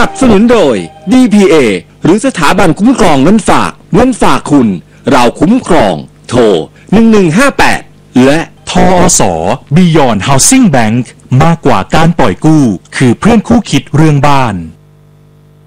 นับสนุนโดย DPA หรือสถาบันคุ้มครองเงินฝากคุณเราคุ้มครองโทร1158และทอสBeyond Housing Bank มากกว่าการปล่อยกู้คือเพื่อนคู่คิดเรื่องบ้าน